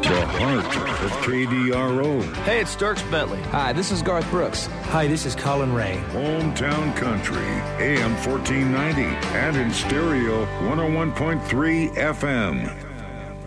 The heart of KDRO. Hey, it's Dirks Bentley. Hi, this is Garth Brooks. Hi, this is Colin Ray. Hometown Country, AM 1490, and in stereo 101.3 FM.